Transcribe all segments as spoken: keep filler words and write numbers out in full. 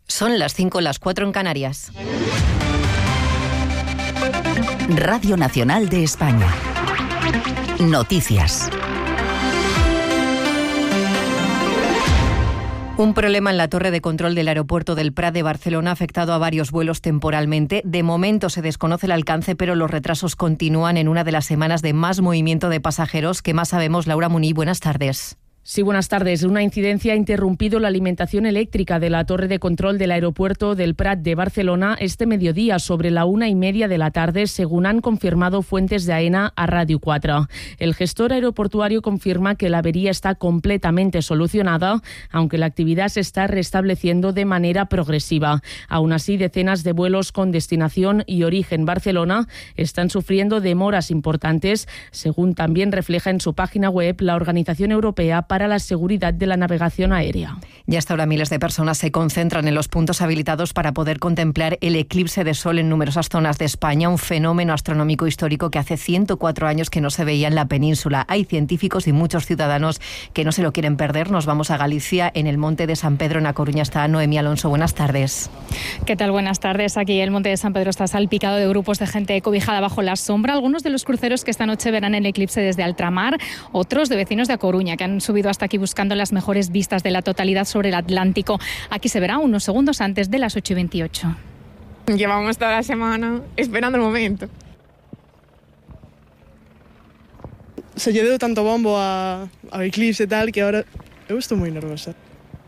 Son las cinco, las cuatro en Canarias. Radio Nacional de España. Noticias. Un problema en la torre de control del aeropuerto del Prat de Barcelona ha afectado a varios vuelos temporalmente. De momento se desconoce el alcance, pero los retrasos continúan en una de las semanas de más movimiento de pasajeros. ¿Qué más sabemos? Laura Muní, buenas tardes. Sí, buenas tardes. Una incidencia ha interrumpido la alimentación eléctrica de la torre de control del aeropuerto del Prat de Barcelona este mediodía sobre la una y media de la tarde, según han confirmado fuentes de AENA a Radio cuatro. El gestor aeroportuario confirma que la avería está completamente solucionada, aunque la actividad se está restableciendo de manera progresiva. Aún así, decenas de vuelos con destinación y origen Barcelona están sufriendo demoras importantes, según también refleja en su página web la Organización Europea para para la seguridad de la navegación aérea. Y hasta ahora miles de personas se concentran en los puntos habilitados para poder contemplar el eclipse de sol en numerosas zonas de España, un fenómeno astronómico histórico que hace ciento cuatro años que no se veía en la península. Hay científicos y muchos ciudadanos que no se lo quieren perder. Nos vamos a Galicia, en el Monte de San Pedro, en A Coruña. Está Noemí Alonso. Buenas tardes. ¿Qué tal? Buenas tardes. Aquí el Monte de San Pedro está salpicado de grupos de gente cobijada bajo la sombra. Algunos de los cruceros que esta noche verán el eclipse desde Altramar, otros de vecinos de A Coruña, que han subido hasta aquí buscando las mejores vistas de la totalidad sobre el Atlántico. Aquí se verá unos segundos antes de las ocho y veintiocho. Llevamos toda la semana esperando el momento. Se lle deu tanto bombo a, ao eclipse e tal que ahora eu estou moi nervosa.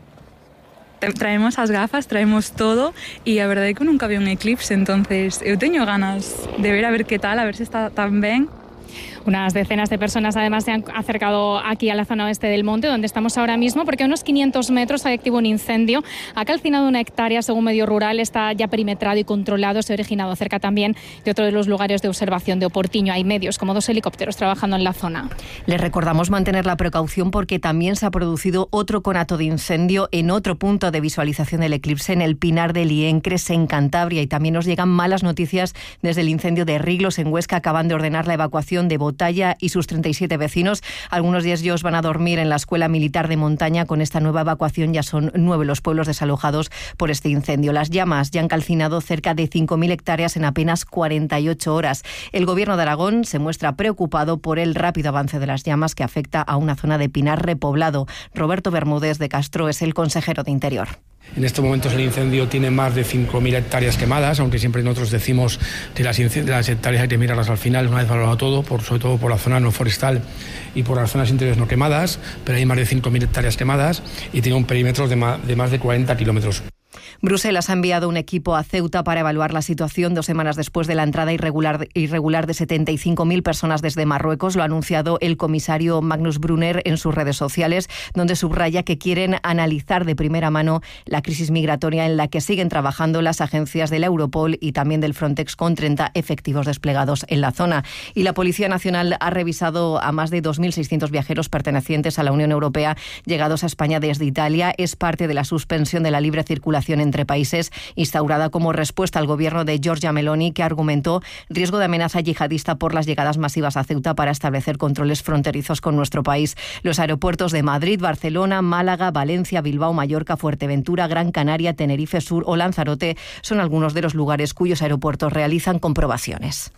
Traemos as gafas, traemos todo e a verdade é que nunca vi un eclipse, entonces eu teño ganas de ver a ver que tal, a ver se está tan ben. Unas decenas de personas además se han acercado aquí a la zona oeste del monte, donde estamos ahora mismo, porque a unos quinientos metros hay activo un incendio. Ha calcinado una hectárea, según Medio Rural, está ya perimetrado y controlado. Se ha originado cerca también de otro de los lugares de observación de Oportiño. Hay medios, como dos helicópteros, trabajando en la zona. Les recordamos mantener la precaución porque también se ha producido otro conato de incendio en otro punto de visualización del eclipse, en el Pinar de Liencres, en Cantabria. Y también nos llegan malas noticias desde el incendio de Riglos, en Huesca. Acaban de ordenar la evacuación de Botalla y sus treinta y siete vecinos. Algunos de ellos van a dormir en la Escuela Militar de Montaña. Con esta nueva evacuación ya son nueve los pueblos desalojados por este incendio. Las llamas ya han calcinado cerca de cinco mil hectáreas en apenas cuarenta y ocho horas. El Gobierno de Aragón se muestra preocupado por el rápido avance de las llamas que afecta a una zona de pinar repoblado. Roberto Bermúdez de Castro es el consejero de Interior. En estos momentos el incendio tiene más de cinco mil hectáreas quemadas, aunque siempre nosotros decimos que las, las hectáreas hay que mirarlas al final, una vez valorado todo, por, sobre todo por la zona no forestal y por las zonas interiores no quemadas, pero hay más de cinco mil hectáreas quemadas y tiene un perímetro de más de, más de cuarenta kilómetros. Bruselas ha enviado un equipo a Ceuta para evaluar la situación dos semanas después de la entrada irregular, irregular de setenta y cinco mil personas desde Marruecos. Lo ha anunciado el comisario Magnus Brunner en sus redes sociales, donde subraya que quieren analizar de primera mano la crisis migratoria en la que siguen trabajando las agencias de la Europol y también del Frontex, con treinta efectivos desplegados en la zona. Y la Policía Nacional ha revisado a más de dos mil seiscientos viajeros pertenecientes a la Unión Europea llegados a España desde Italia. Es parte de la suspensión de la libre circulación entre países instaurada como respuesta al gobierno de Giorgia Meloni, que argumentó riesgo de amenaza yihadista por las llegadas masivas a Ceuta para establecer controles fronterizos con nuestro país. Los aeropuertos de Madrid, Barcelona, Málaga, Valencia, Bilbao, Mallorca, Fuerteventura, Gran Canaria, Tenerife Sur o Lanzarote son algunos de los lugares cuyos aeropuertos realizan comprobaciones.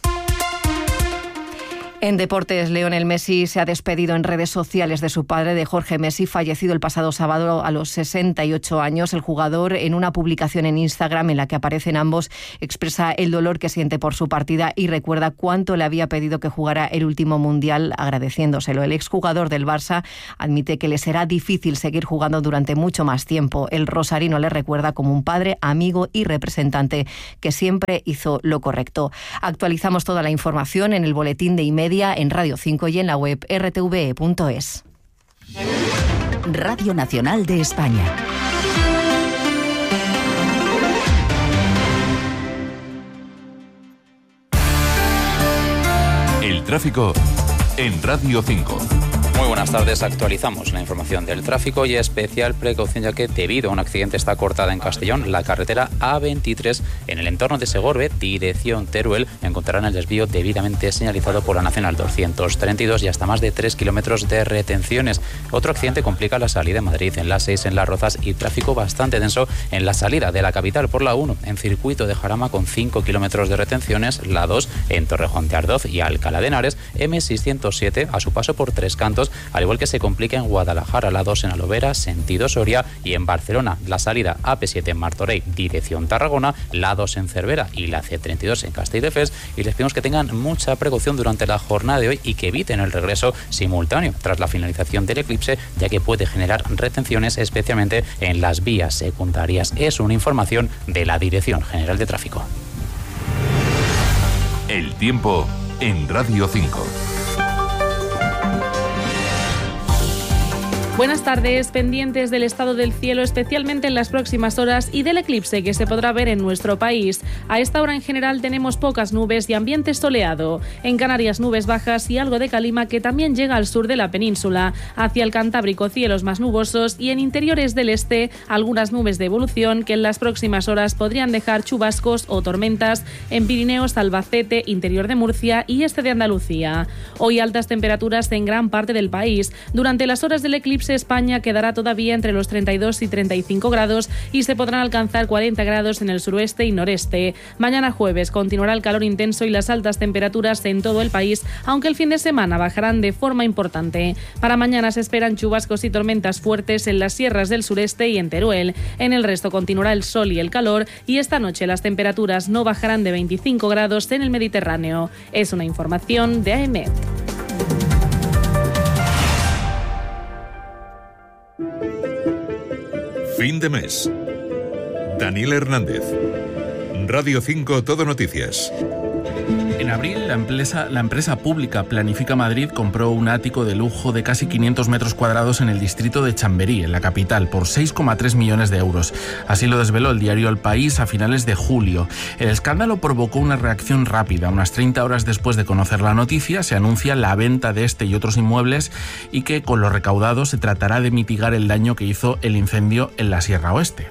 En deportes, Lionel Messi se ha despedido en redes sociales de su padre, de Jorge Messi, fallecido el pasado sábado a los sesenta y ocho años. El jugador, en una publicación en Instagram en la que aparecen ambos, expresa el dolor que siente por su partida y recuerda cuánto le había pedido que jugara el último mundial, agradeciéndoselo. El exjugador del Barça admite que le será difícil seguir jugando durante mucho más tiempo. El rosarino le recuerda como un padre, amigo y representante que siempre hizo lo correcto. Actualizamos toda la información en el boletín de Imedia, en Radio cinco y en la web erre te ve e punto es. Radio Nacional de España. El tráfico en Radio cinco. Muy buenas tardes, actualizamos la información del tráfico y especial precaución ya que debido a un accidente está cortada en Castellón la carretera A veintitrés en el entorno de Segorbe, dirección Teruel. Encontrarán el desvío debidamente señalizado por la Nacional doscientos treinta y dos y hasta más de tres kilómetros de retenciones. Otro accidente complica la salida de Madrid en la seis en Las Rozas y tráfico bastante denso en la salida de la capital por la uno en circuito de Jarama con cinco kilómetros de retenciones, la dos en Torrejón de Ardoz y Alcalá de Henares, eme seiscientos siete a su paso por Tres Cantos, al igual que se complica en Guadalajara, la dos en Alovera, sentido Soria, y en Barcelona, la salida A P siete en Martorell, dirección Tarragona, la dos en Cervera y la ce treinta y dos en Castelldefels. Y les pedimos que tengan mucha precaución durante la jornada de hoy y que eviten el regreso simultáneo tras la finalización del eclipse, ya que puede generar retenciones, especialmente en las vías secundarias. Es una información de la Dirección General de Tráfico. El tiempo en Radio cinco. Buenas tardes, pendientes del estado del cielo, especialmente en las próximas horas, y del eclipse que se podrá ver en nuestro país. A esta hora en general tenemos pocas nubes y ambiente soleado. En Canarias nubes bajas y algo de calima que también llega al sur de la península. Hacia el Cantábrico cielos más nubosos y en interiores del este algunas nubes de evolución que en las próximas horas podrían dejar chubascos o tormentas en Pirineos, Albacete, interior de Murcia y este de Andalucía. Hoy altas temperaturas en gran parte del país. Durante las horas del eclipse España quedará todavía entre los treinta y dos y treinta y cinco grados y se podrán alcanzar cuarenta grados en el suroeste y noreste. Mañana jueves continuará el calor intenso y las altas temperaturas en todo el país, aunque el fin de semana bajarán de forma importante. Para mañana se esperan chubascos y tormentas fuertes en las sierras del sureste y en Teruel. En el resto continuará el sol y el calor y esta noche las temperaturas no bajarán de veinticinco grados en el Mediterráneo. Es una información de A E M E T. Fin de mes. Daniel Hernández. Radio cinco Todo Noticias. En abril, la empresa, la empresa pública Planifica Madrid compró un ático de lujo de casi quinientos metros cuadrados en el distrito de Chamberí, en la capital, por seis coma tres millones de euros. Así lo desveló el diario El País a finales de julio. El escándalo provocó una reacción rápida. Unas treinta horas después de conocer la noticia, se anuncia la venta de este y otros inmuebles y que con lo recaudado se tratará de mitigar el daño que hizo el incendio en la Sierra Oeste.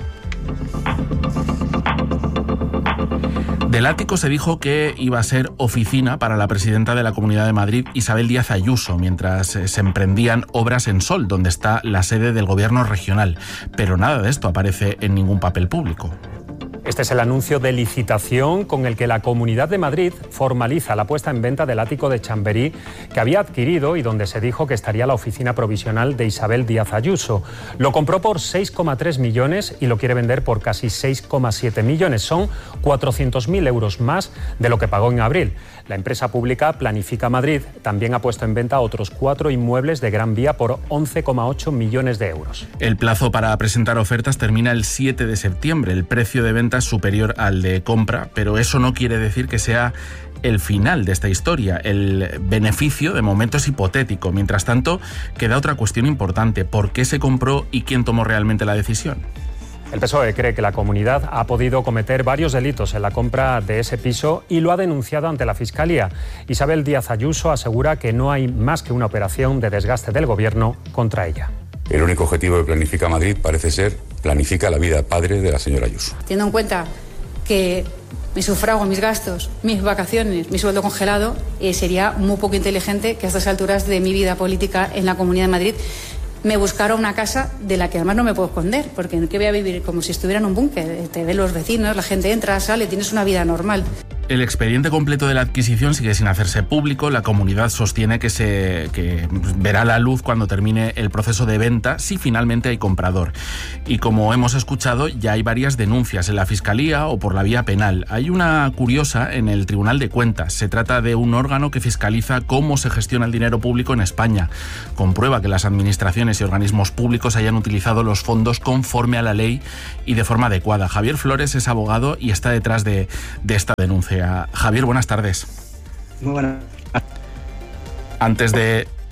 Del ático se dijo que iba a ser oficina para la presidenta de la Comunidad de Madrid, Isabel Díaz Ayuso, mientras se emprendían obras en Sol, donde está la sede del gobierno regional. Pero nada de esto aparece en ningún papel público. Este es el anuncio de licitación con el que la Comunidad de Madrid formaliza la puesta en venta del ático de Chamberí que había adquirido y donde se dijo que estaría la oficina provisional de Isabel Díaz Ayuso. Lo compró por seis coma tres millones y lo quiere vender por casi seis coma siete millones. Son cuatrocientos mil euros más de lo que pagó en abril. La empresa pública Planifica Madrid también ha puesto en venta otros cuatro inmuebles de Gran Vía por once coma ocho millones de euros. El plazo para presentar ofertas termina el siete de septiembre. El precio de venta es superior al de compra, pero eso no quiere decir que sea el final de esta historia. El beneficio de momento es hipotético. Mientras tanto, queda otra cuestión importante. ¿Por qué se compró y quién tomó realmente la decisión? El P S O E cree que la comunidad ha podido cometer varios delitos en la compra de ese piso y lo ha denunciado ante la Fiscalía. Isabel Díaz Ayuso asegura que no hay más que una operación de desgaste del gobierno contra ella. El único objetivo de Planifica Madrid parece ser planifica la vida padre de la señora Ayuso. Teniendo en cuenta que mi sufrago, mis gastos, mis vacaciones, mi sueldo congelado, eh, sería muy poco inteligente que a estas alturas de mi vida política en la Comunidad de Madrid me buscara una casa de la que además no me puedo esconder, porque ¿qué voy a vivir? Como si estuviera en un búnker. Te ven los vecinos, la gente entra, sale, tienes una vida normal. El expediente completo de la adquisición sigue sin hacerse público. La comunidad sostiene que se que verá la luz cuando termine el proceso de venta, si finalmente hay comprador. Y como hemos escuchado, ya hay varias denuncias en la Fiscalía o por la vía penal. Hay una curiosa en el Tribunal de Cuentas. Se trata de un órgano que fiscaliza cómo se gestiona el dinero público en España. Comprueba que las administraciones y organismos públicos hayan utilizado los fondos conforme a la ley y de forma adecuada. Javier Flores es abogado y está detrás de, de esta denuncia. Javier, buenas tardes. Muy buenas. Antes de,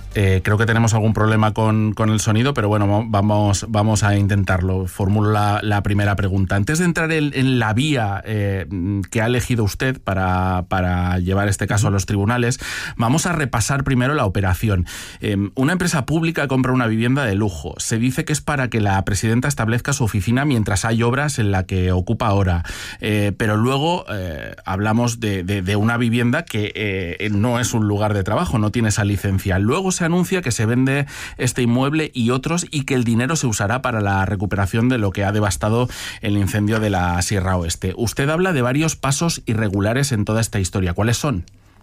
Eh, creo que tenemos algún problema con, con el sonido, pero bueno, vamos, vamos a intentarlo. Formulo la, la primera pregunta. Antes de entrar en, en la vía eh, que ha elegido usted para, para llevar este caso a los tribunales, vamos a repasar primero la operación. Eh, una empresa pública compra una vivienda de lujo. Se dice que es para que la presidenta establezca su oficina mientras hay obras en la que ocupa ahora. Eh, pero luego eh, hablamos de, de, de una vivienda que eh, no es un lugar de trabajo, no tiene esa licencia. Luego se anuncia que se vende este inmueble y otros y que el dinero se usará para la recuperación de lo que ha devastado el incendio de la Sierra Oeste. Usted habla de varios pasos irregulares en toda esta historia. ¿Cuáles son?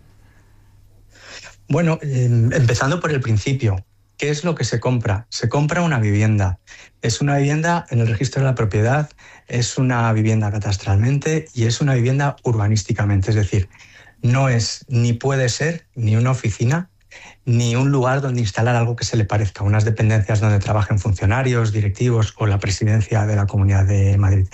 Bueno, eh, empezando por el principio. ¿Qué es lo que se compra? Se compra una vivienda. Es una vivienda en el registro de la propiedad, es una vivienda catastralmente y es una vivienda urbanísticamente. Es decir, no es ni puede ser ni una oficina ni un lugar donde instalar algo que se le parezca, unas dependencias donde trabajen funcionarios, directivos o la presidencia de la Comunidad de Madrid.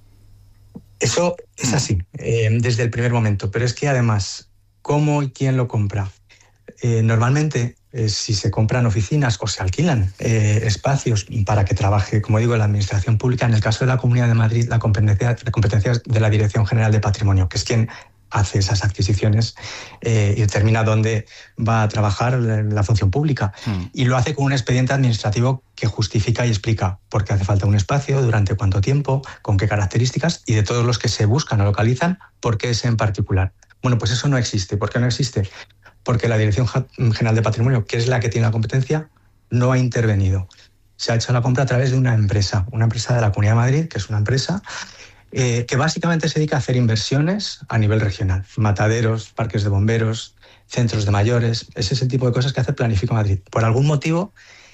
Eso es así, eh, desde el primer momento. Pero es que además, ¿cómo y quién lo compra? Eh, normalmente, eh, si se compran oficinas o se alquilan eh, espacios para que trabaje, como digo, la administración pública, en el caso de la Comunidad de Madrid, la competencia, la competencia es de la Dirección General de Patrimonio, que es quien hace esas adquisiciones eh, y determina dónde va a trabajar la función pública. Mm. Y lo hace con un expediente administrativo que justifica y explica por qué hace falta un espacio, durante cuánto tiempo, con qué características y de todos los que se buscan o localizan, por qué ese en particular. Bueno, pues eso no existe. ¿Por qué no existe? Porque la Dirección General de Patrimonio, que es la que tiene la competencia, no ha intervenido. Se ha hecho la compra a través de una empresa, una empresa de la Comunidad de Madrid, que es una empresa Eh, que básicamente se dedica a hacer inversiones a nivel regional. Mataderos, parques de bomberos, centros de mayores, es ese tipo de cosas que hace Planifica Madrid. Por algún motivo,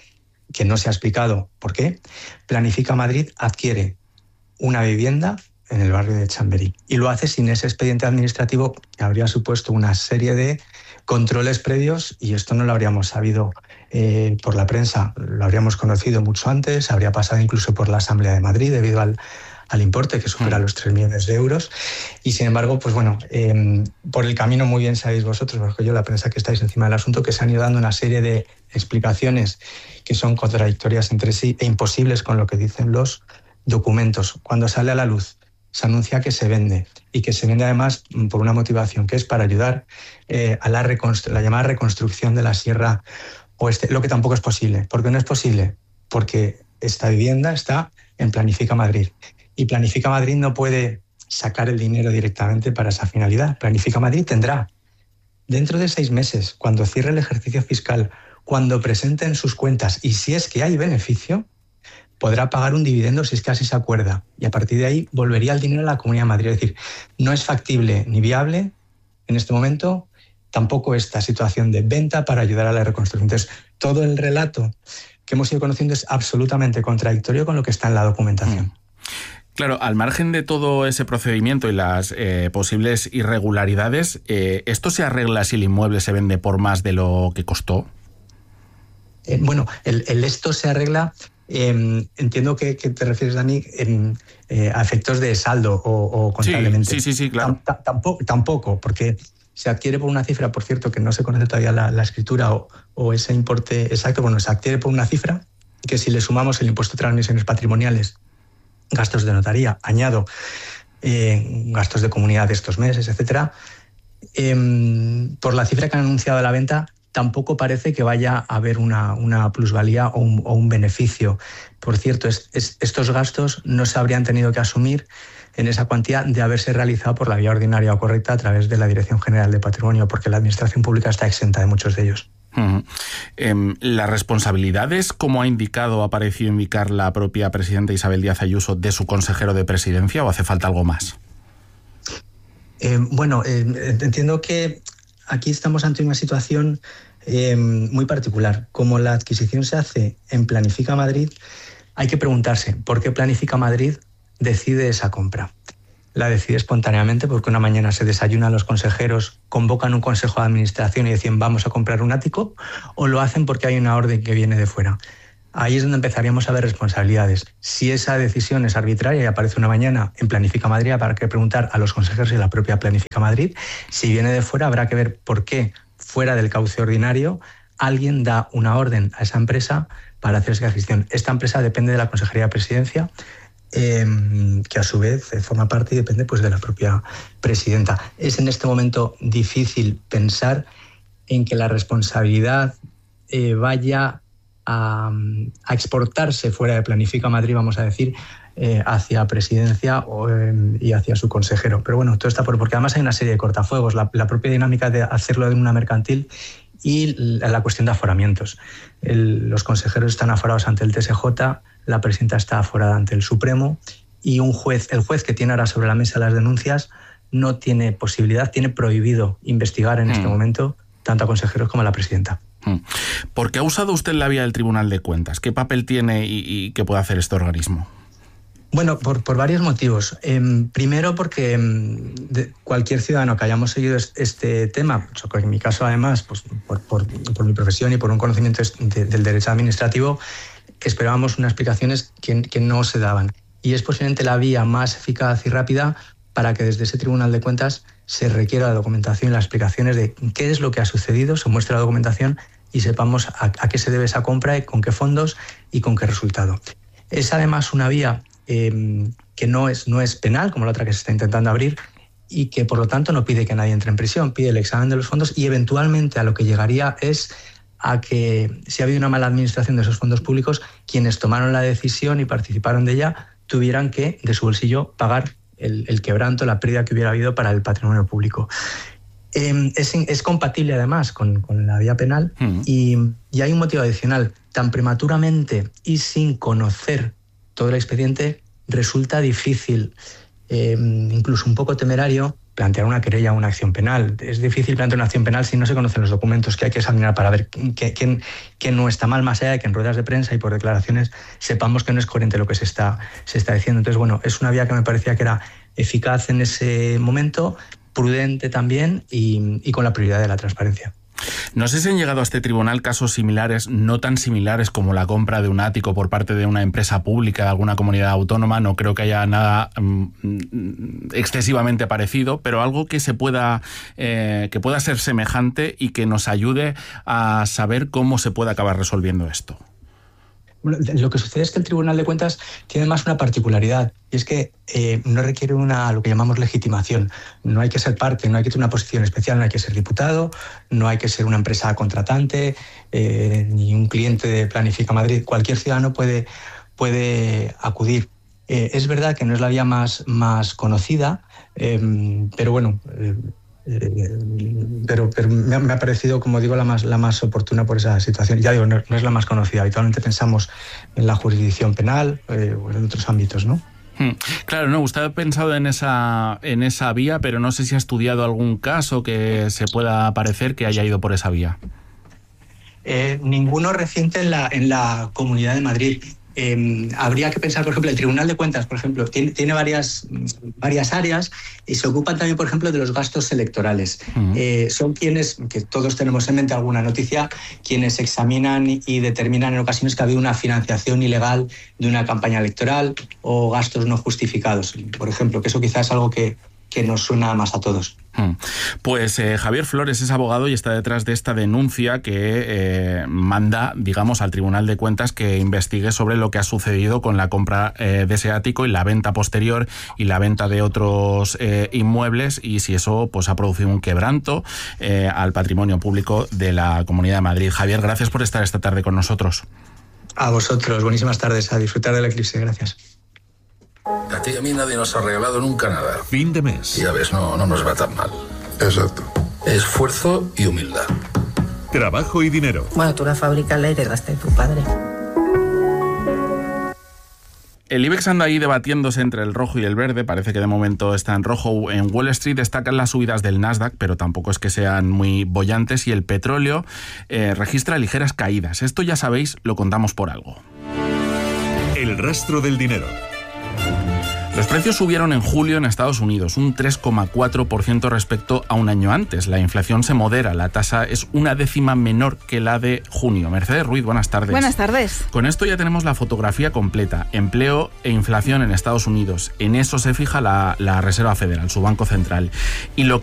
que no se ha explicado por qué, Planifica Madrid adquiere una vivienda en el barrio de Chamberí y lo hace sin ese expediente administrativo que habría supuesto una serie de controles previos y esto no lo habríamos sabido eh, por la prensa, lo habríamos conocido mucho antes, habría pasado incluso por la Asamblea de Madrid debido al al importe que supera los tres millones de euros y sin embargo, pues bueno, eh, por el camino muy bien sabéis vosotros, porque yo la prensa que estáis encima del asunto, que se han ido dando una serie de explicaciones que son contradictorias entre sí e imposibles con lo que dicen los documentos. Cuando sale a la luz se anuncia que se vende y que se vende además por una motivación que es para ayudar eh, a la, la llamada reconstrucción de la Sierra Oeste, lo que tampoco es posible. ¿Por qué no es posible? Porque esta vivienda está en Planifica Madrid. Y Planifica Madrid no puede sacar el dinero directamente para esa finalidad. Planifica Madrid tendrá, dentro de seis meses, cuando cierre el ejercicio fiscal, cuando presenten sus cuentas, y si es que hay beneficio, podrá pagar un dividendo si es que así se acuerda. Y a partir de ahí volvería el dinero a la Comunidad de Madrid. Es decir, no es factible ni viable en este momento tampoco esta situación de venta para ayudar a la reconstrucción. Entonces, todo el relato que hemos ido conociendo es absolutamente contradictorio con lo que está en la documentación. Mm. Claro, al margen de todo ese procedimiento y las eh, posibles irregularidades, eh, ¿esto se arregla si el inmueble se vende por más de lo que costó? Eh, bueno, el, el esto se arregla, eh, entiendo que, que te refieres, Dani, en, eh, a efectos de saldo o, o contablemente. Sí, sí, sí, sí, claro. Tam, tampoco, tampoco, porque se adquiere por una cifra, por cierto, que no se conoce todavía la, la escritura o, o ese importe exacto, bueno, se adquiere por una cifra que si le sumamos el impuesto de transmisiones patrimoniales, gastos de notaría, añado eh, gastos de comunidad de estos meses, etcétera, eh, por la cifra que han anunciado de la venta, tampoco parece que vaya a haber una, una plusvalía o un, o un beneficio. Por cierto, es, es, estos gastos no se habrían tenido que asumir en esa cuantía de haberse realizado por la vía ordinaria o correcta a través de la Dirección General de Patrimonio, porque la Administración Pública está exenta de muchos de ellos. Uh-huh. Eh, ¿Las responsabilidades, como ha indicado, ha parecido indicar la propia presidenta Isabel Díaz Ayuso, de su consejero de presidencia, o hace falta algo más? Eh, bueno, eh, entiendo que aquí estamos ante una situación eh, muy particular. Como la adquisición se hace en Planifica Madrid, hay que preguntarse por qué Planifica Madrid decide esa compra. La decide espontáneamente porque una mañana se desayunan los consejeros, convocan un consejo de administración y deciden vamos a comprar un ático, o lo hacen porque hay una orden que viene de fuera. Ahí es donde empezaríamos a ver responsabilidades. Si esa decisión es arbitraria y aparece una mañana en Planifica Madrid, habrá que preguntar a los consejeros y a la propia Planifica Madrid. Si viene de fuera, habrá que ver por qué, fuera del cauce ordinario, alguien da una orden a esa empresa para hacer esa gestión. Esta empresa depende de la Consejería de Presidencia, eh, que a su vez eh, forma parte y depende pues, de la propia presidenta. Es en este momento difícil pensar en que la responsabilidad eh, vaya a, a exportarse fuera de Planifica Madrid, vamos a decir, eh, hacia presidencia o, eh, y hacia su consejero. Pero bueno, todo está por, porque además hay una serie de cortafuegos, la, la propia dinámica de hacerlo en una mercantil y la, la cuestión de aforamientos. El, los consejeros están aforados ante el T S J, la presidenta está aforada ante el Supremo y un juez, el juez que tiene ahora sobre la mesa las denuncias no tiene posibilidad, tiene prohibido investigar en mm. este momento tanto a consejeros como a la presidenta. ¿Por qué ha usado usted la vía del Tribunal de Cuentas? ¿Qué papel tiene y, y qué puede hacer este organismo? Bueno, por, por varios motivos. Eh, primero porque de cualquier ciudadano que hayamos seguido este tema, en mi caso además, pues, por, por, por mi profesión y por un conocimiento de, del derecho administrativo, esperábamos unas explicaciones que, que no se daban. Y es posiblemente la vía más eficaz y rápida para que desde ese Tribunal de Cuentas se requiera la documentación y las explicaciones de qué es lo que ha sucedido, se muestre la documentación y sepamos a, a qué se debe esa compra, y con qué fondos y con qué resultado. Es además una vía eh, que no es, no es penal, como la otra que se está intentando abrir, y que por lo tanto no pide que nadie entre en prisión, pide el examen de los fondos y eventualmente a lo que llegaría es a que, si ha habido una mala administración de esos fondos públicos, quienes tomaron la decisión y participaron de ella tuvieran que, de su bolsillo, pagar el, el quebranto, la pérdida que hubiera habido para el patrimonio público. Eh, es, es compatible además con, con la vía penal mm. y, y hay un motivo adicional. Tan prematuramente y sin conocer todo el expediente resulta difícil, eh, incluso un poco temerario, plantear una querella o una acción penal. Es difícil plantear una acción penal si no se conocen los documentos que hay que examinar para ver qué, qué, qué no está mal, más allá de que en ruedas de prensa y por declaraciones sepamos que no es coherente lo que se está, se está diciendo. Entonces, bueno, es una vía que me parecía que era eficaz en ese momento, prudente también y, y con la prioridad de la transparencia. No sé si han llegado a este tribunal casos similares, no tan similares como la compra de un ático por parte de una empresa pública de alguna comunidad autónoma. No creo que haya nada um, excesivamente parecido, pero algo que se pueda eh, que pueda ser semejante y que nos ayude a saber cómo se puede acabar resolviendo esto. Bueno, lo que sucede es que el Tribunal de Cuentas tiene más una particularidad, y es que eh, no requiere una, lo que llamamos legitimación. No hay que ser parte, no hay que tener una posición especial, no hay que ser diputado, no hay que ser una empresa contratante, eh, ni un cliente de Planifica Madrid. Cualquier ciudadano puede, puede acudir. Eh, es verdad que no es la vía más, más conocida, eh, pero bueno... Eh, Eh, pero, pero me, ha, me ha parecido, como digo, la más, la más oportuna por esa situación. Ya digo, no, no es la más conocida. Habitualmente pensamos en la jurisdicción penal eh, o en otros ámbitos, ¿no? Hmm. Claro, no, usted ha pensado en esa, en esa vía, pero no sé si ha estudiado algún caso que se pueda parecer que haya ido por esa vía. Eh, ninguno reciente en la, en la Comunidad de Madrid. Eh, habría que pensar, por ejemplo, el Tribunal de Cuentas, por ejemplo, tiene, tiene varias, varias áreas y se ocupan también, por ejemplo, de los gastos electorales. Uh-huh. Eh, son quienes, que todos tenemos en mente alguna noticia, quienes examinan y determinan en ocasiones que ha habido una financiación ilegal de una campaña electoral o gastos no justificados, por ejemplo, que eso quizás es algo que, que nos suena más a todos. Pues eh, Javier Flores es abogado y está detrás de esta denuncia que eh, manda, digamos, al Tribunal de Cuentas que investigue sobre lo que ha sucedido con la compra eh, de ese ático y la venta posterior y la venta de otros eh, inmuebles, y si eso pues ha producido un quebranto eh, al patrimonio público de la Comunidad de Madrid. Javier, gracias por estar esta tarde con nosotros. A vosotros, buenísimas tardes, a disfrutar del eclipse, gracias. A ti y a mí nadie nos ha regalado nunca nada. Fin de mes. Ya ves, no, no nos va tan mal. Exacto. Esfuerzo y humildad. Trabajo y dinero. Bueno, tú la fábrica la heredaste de tu padre. El IBEX anda ahí debatiéndose entre el rojo y el verde, parece que de momento está en rojo. En Wall Street destacan las subidas del Nasdaq, pero tampoco es que sean muy bollantes, y el petróleo eh, registra ligeras caídas. Esto, ya sabéis, lo contamos por algo. El rastro del dinero. Los precios subieron en julio en Estados Unidos, un tres coma cuatro por ciento respecto a un año antes. La inflación se modera, la tasa es una décima menor que la de junio. Mercedes Ruiz, buenas tardes. Buenas tardes. Con esto ya tenemos la fotografía completa. Empleo e inflación en Estados Unidos. En eso se fija la, la Reserva Federal, su Banco Central. Y lo que